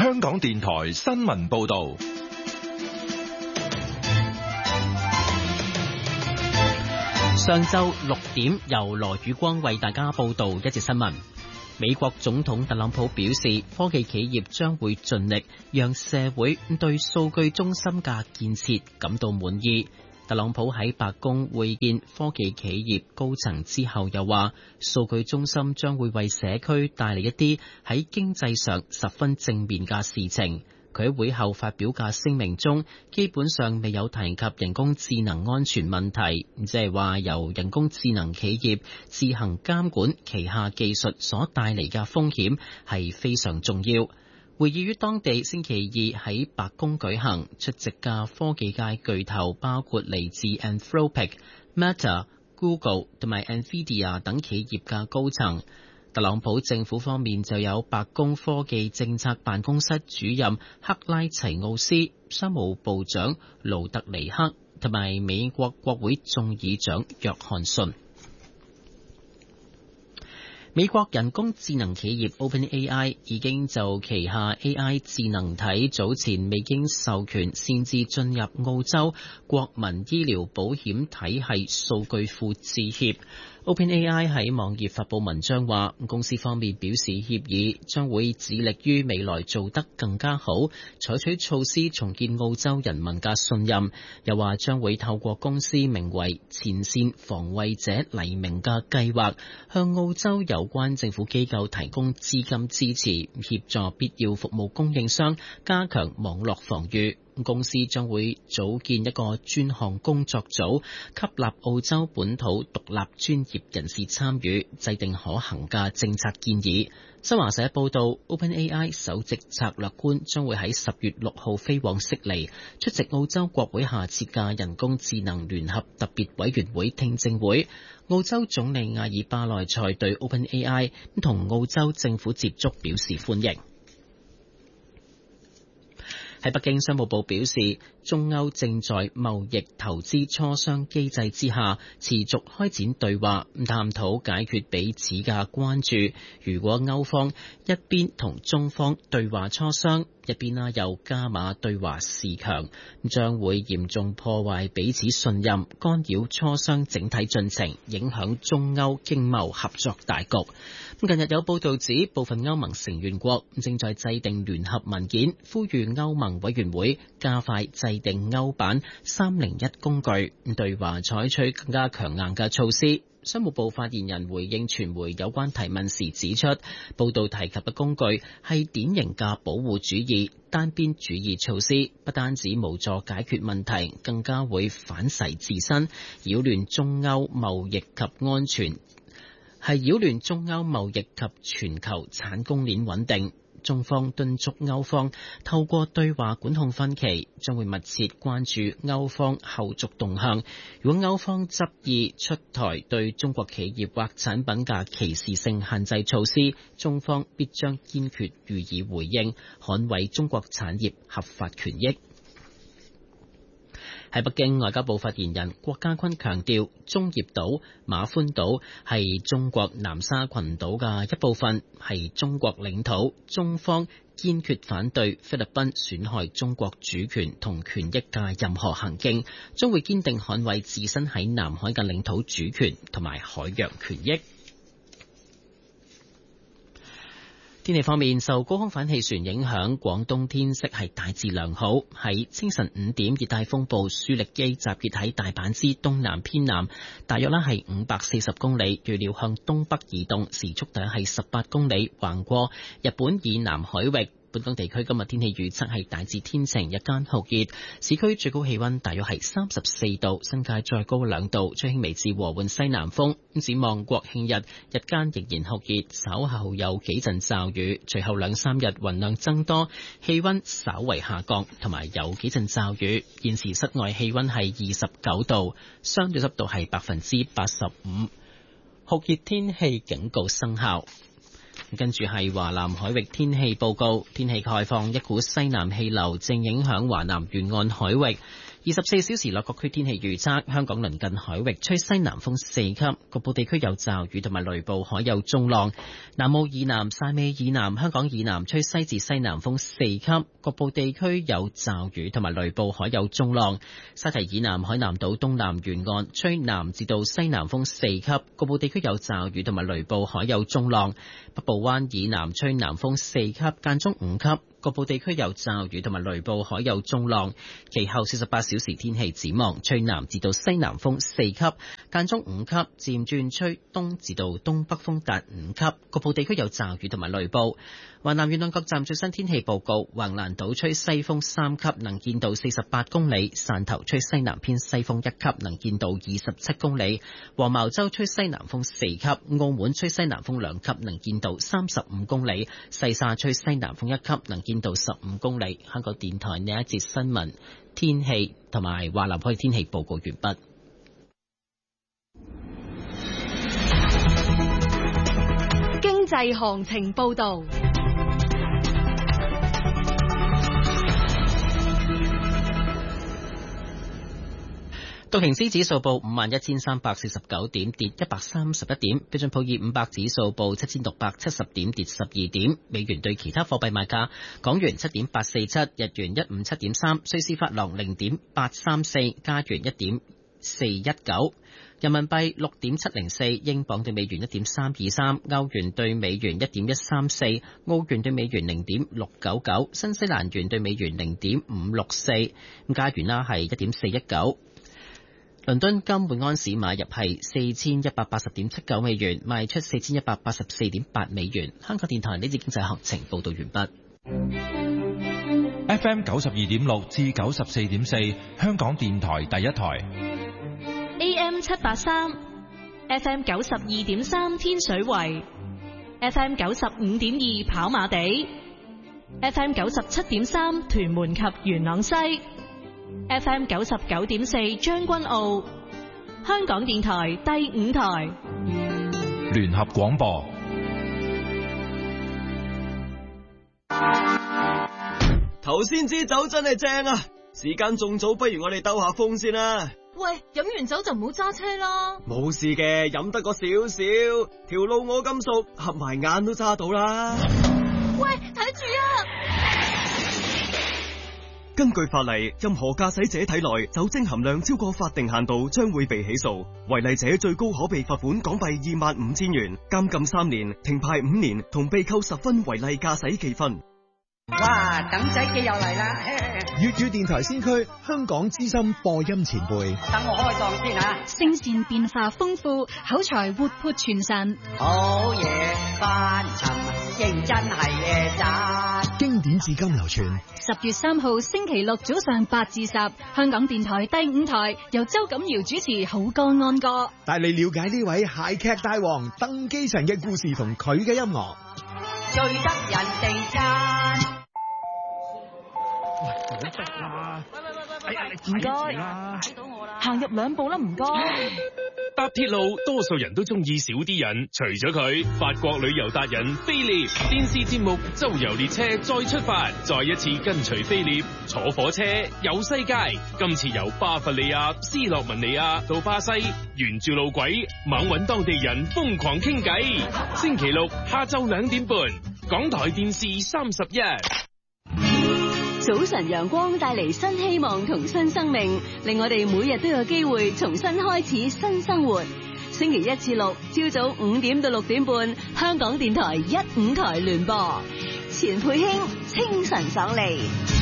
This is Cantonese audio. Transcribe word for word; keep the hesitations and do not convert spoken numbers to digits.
香港電台新聞報道。 上晝六點，由羅宇光為大家報道一節新聞。美國總統特朗普表示，科技企業將會盡力讓社會對數據中心嘅建設感到滿意。特朗普喺白宮會見科技企業高層之後又話，數據中心將會為社區帶嚟一啲喺經濟上十分正面嘅事情。佢喺會後發表嘅聲明中，基本上未有提及人工智能安全問題，即係話由人工智能企業自行監管旗下技術所帶嚟嘅風險係非常重要。會議於當地星期二喺白宮舉行，出席嘅科技界巨頭包括嚟自 Anthropic、Meta、Google 同埋 Nvidia 等企業嘅高層。特朗普政府方面就有白宮科技政策辦公室主任克拉齊奧斯、商務部長盧特尼克同埋美國國會眾議長約翰遜。美國人工智能企業 OpenAI 已經就旗下 A I 智能體早前未經授權擅自進入澳洲國民醫療保險體系數據庫致歉。OpenAI 喺網頁發佈文章話，公司方面表示歉意，將會致力於未來做得更加好，採取措施重建澳洲人民嘅信任。又話將會透過公司名為前線防衛者黎明嘅計劃，向澳洲有關政府機構提供資金支持，協助必要服務供應商加強網絡防禦。公司將會組建一個專項工作組，吸納澳洲本土獨立專業人士參與，制定可行嘅政策建議。新華社報道 ，OpenAI 首席策略官將會喺十月六號飛往悉尼，出席澳洲國會下設嘅人工智能聯合特別委員會聽證會。澳洲總理阿爾巴內塞對 OpenAI 同澳洲政府接觸表示歡迎。喺北京，商務部表示，中歐正在貿易投資磋商機制之下持續開展對話，探討解決彼此嘅關注。如果歐方一邊同中方對話磋商，一邊啦又加碼對華示強，將會嚴重破壞彼此信任，干擾磋商整體進程，影響中歐經貿合作大局。近日有報道指，部分歐盟成員國正在制定聯合文件，呼籲歐盟委員會加快制定歐版三零一工具，對華採取更加強硬嘅措施。商務部發言人回應傳媒有關提問時指出，報道提及嘅工具係典型嘅保護主義、單邊主義措施，不單止無助解決問題，更加會反噬自身，擾亂中歐貿易及安全，係擾亂中歐貿易及全球產供鏈穩定。中方敦促歐方透過對話管控分歧，將會密切關注歐方後續動向。如果歐方執意出台對中國企業或產品嘅歧視性限制措施，中方必將堅決予以回應，捍衛中國產業合法權益。喺北京，外交部發言人郭家坤強調，中業島、馬歡島係中國南沙群島嘅一部分，係中國領土。中方堅決反對菲律賓損害中國主權同權益嘅任何行徑，將會堅定捍衛自身喺南海嘅領土主權同埋海洋權益。天氣方面，受高空反氣旋影響，廣東天色係大致良好。喺清晨五點，熱帶風暴舒力基集結喺大阪之東南偏南，大約咧係五百四十公里，預料向東北移動，時速大約係十八公里，橫過日本以南海域。本港地區今日天氣預測係大致天晴，日間酷熱，市區最高氣溫大約係三十四度，新界再高兩度，吹輕微至和緩西南風。展望國慶日，日間仍然酷熱，稍後有幾陣驟雨，隨後兩三日雲量增多，氣溫稍為下降，同埋有幾陣驟雨。現時室外氣溫係二十九度，相對濕度係百分之八十五，酷熱天氣警告生效。跟住係華南海域天氣報告，天氣概況，一股西南氣流正影響華南沿岸海域。 二十四小時內各區天氣預測：香港鄰近海域吹西南風四級，局部地區有驟雨同埋雷暴，海有中浪。南澳以南、汕尾以南、香港以南吹西至西南風四級，局部地區有驟雨同埋雷暴，海有中浪。沙堤以南海南島東南沿岸吹南至到西南風四級，局部地區有驟雨同埋雷暴，海有中浪。北部灣以南吹南風四級，間中五級，局部地區有驟雨同埋雷暴，海有中浪。其後四十八小時天氣展望，吹南至到西南風四級，間中五級，漸轉吹東至到東北風達五級，局部地區有驟雨同埋雷暴。華南沿岸各站最新天氣報告：橫瀾島吹西風三級，能見度四十八公里；汕頭吹西南偏西風一級，能見度二十七公里；黃茅洲吹西南風四級；澳門吹西南風兩級，能見度三十五公里；西沙吹西南風一級，能見度十五公里。香港電台呢一節新聞、天氣同埋華南海天氣報告完畢。 經濟行情報導。 道瓊斯指數報五萬一千三百四十九點，跌一百三十一點。標準普爾五百指數報七千六百七十點，跌十二點。美元對其他貨幣賣價：港元七點八四七，日元一五七點三，瑞士法郎零點八三四，加元一點四一九，人民幣六點七零四，英鎊對美元一點三二三，歐元對美元一點一三四，澳元對美元零點六九九，新西蘭元對美元零點五六四，咁加元啦係一點四一九。倫敦金每安士買入係四千一百八十點七九美元，賣出四千一百八十四點八美元。香港電台呢節經濟行情報道完畢。 F M 九十二點六至九十四點四，香港電台第一台。 A M 七八三，F M 九十二點三天水圍，F M 九十五點二跑馬地，F M 九十七點三屯門及元朗西。F M 九十九點四將軍澳，香港電台第五台聯合廣播。 頭先支酒真係正啊！時間仲早，不如我哋兜下風先啦。 喂，飲完酒就唔好揸車啦。 冇事嘅，飲得個少少，條路我咁熟，合埋眼都揸到啦。 喂，睇住啊！ 根據法例，任何駕駛者體內酒精含量超過法定限度，將會被起訴。違例者最高可被罰款港幣二萬五千元、監禁三年、停牌五年，同被扣十分違例駕駛記分。 哇，等仔記又嚟啦！ 粵語電台先驅，香港資深播音前輩。 等我開檔先啊！ 聲線變化豐富，口才活潑傳神。 好嘢，翻尋認真係嘢讚。 經典至今流傳。 十月三號星期六早上八至十，香港電台第五台由周錦瑤主持《好歌安歌》， 帶你了解呢位諧劇大王鄧寄塵嘅故事同佢嘅音樂。 最得人哋讚。 喂，唔好逼啦！ 喂喂喂喂喂， 哎呀，你唔睇住啦！ 睇到我啦，行入兩步啦，唔該。 搭鐵路，多數人都中意少啲人，除咗佢，法國旅遊達人菲臘電視節目《周遊列車》再出發，再一次跟隨菲臘坐火車遊世界。今次由巴伐利亞、斯洛文尼亞到巴西，沿住路軌猛搵當地人瘋狂傾偈。星期六下晝兩點半，港台電視三十一。 早晨陽光帶嚟新希望同新生命，令我哋每日都有機會重新開始新生活。星期一至六朝早五點到六點半，香港電台一五台聯播，錢佩卿清晨爽利。